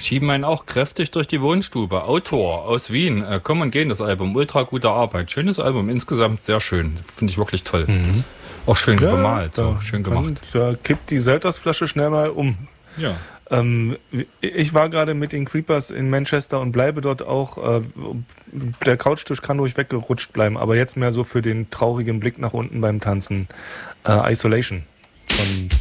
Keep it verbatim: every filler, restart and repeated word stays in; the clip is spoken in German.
schieben einen auch kräftig durch die Wohnstube. Autor aus Wien, äh, Kommen und Gehen, das Album, ultra gute Arbeit. Schönes Album, insgesamt sehr schön. Finde ich wirklich toll. Mhm. Auch schön Ja, bemalt, so da, schön gemacht. Dann, da kippt die Seltersflasche schnell mal um. Ja. Ähm, ich war gerade mit den Creepers in Manchester und bleibe dort auch. Äh, der Couchtisch kann ruhig weggerutscht bleiben, aber jetzt mehr so für den traurigen Blick nach unten beim Tanzen. Äh, Isolation von